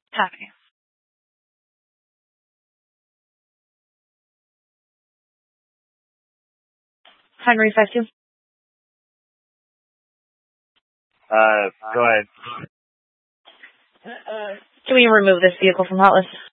Copy. Henry 52. Go ahead. Can we remove this vehicle from hot list?